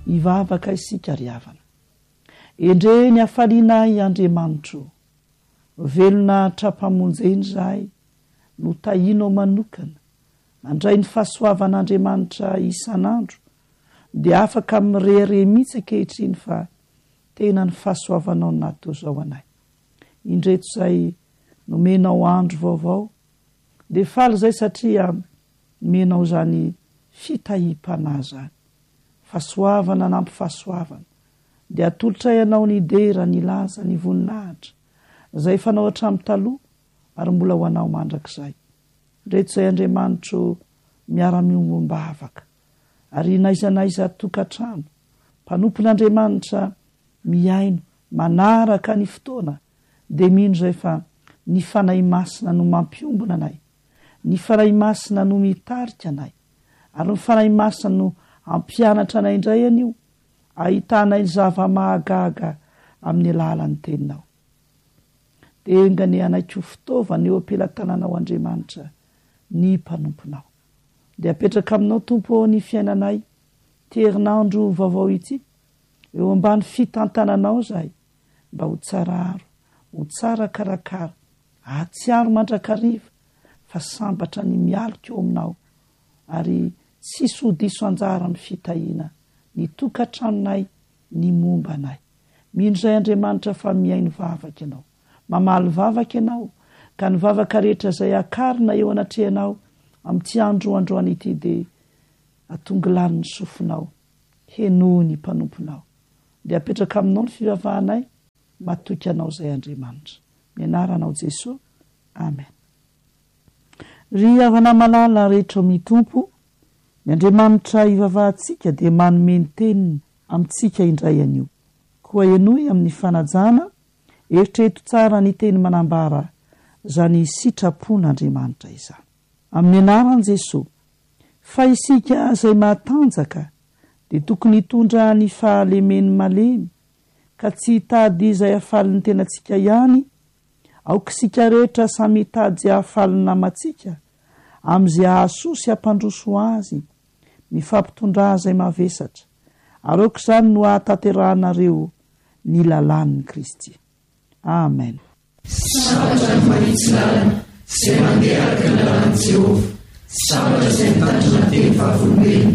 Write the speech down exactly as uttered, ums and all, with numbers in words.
ivavaka isika ry havana. Endre ny afalinay Andriamanitro, velona trapamonjeny zahay no tahino manokana mandray ny fahasoavan'Andriamanitra isan'andro, dia afaka mirehare mihitsy ankehitriny fa tena ny fahasoavanao natao zao anay. Indreto zay nomenao andro vaovao, dia faly zay satria menao zany fitahim-panahy zany, fahasoavana nampy fahasoavana, dia atolotra ianao ny dera ny laza ny voninahitra zay fanao hatramin'ny taloha ary mbola ho anao mandrakizay. Reto zay Andriamanitro miara-miombom-bavaka ary naizanaiza tokantrano, mpanompon'Andriamanitra miaino manaraka ny fotoana, dia mino zay fa ny fanahy masina no mampiombona anay, ny fanahy masina no mitarika anay, ary ny fanahy masina no ampianatra anay indray anio, ahitanay ny zava-mahagaga amin'ny alalan'ny teninao. Dia ny anay-ko fitaovana eo ampelantananao Andriamanitra ny mpanomponao. Dia apetraka aminao Tompo ny fiainanay terinandro vaovao ity, eo ambany fitantananao zahay, mba ho tsararo, ho tsara karakara, atsiaro mandrakariva, fa sambatra ny mialika eo aminao, ary tsisy ho diso anjara amin'ny fitahina ny tokantranonay, ny momba anay. Mino zay Andriamanitra fa miaino vavaka ianao, mamaly vavaka ianao, ka ny vavaka rehetra zay akarina eo anatrehanao amin'ity andro androany ity, dia atongilany ny sofinao, henohy ny mpanomponao. Dia apetraka aminao ny fivavahanay, matoky anao zay Andriamanitra. Ny anaranao Jesosy, amen. Ry havana malala rehetra mitompo, ny Andriamanitra ivavahantsika dia manome ny teniny amintsika indray anio. Koa enoy amin'ny fanajana, eritrereto tsara ny teny manambara zany sitrapon'Andriamanitra izany. Amin'ny anaran Jesosy, fa isika zay matanjaka dia tokony hitondra ny fahalemeny malemy, ka tsy hitady izay hafaliny tenantsika ihany, aoka isika rehetra samy hitady hafaliny namatsika, amin'izay ahasoa sy hampandroso azy, mifampitondra zay mavesatra, ary aoka izany no ahataterahanareo ny lalàn'ny Kristy. Amen. Sabatra mahitsilana zay mandeha araka ny lalàn'i Jehovah, sabatra zay mitandrina teny vavolombelona.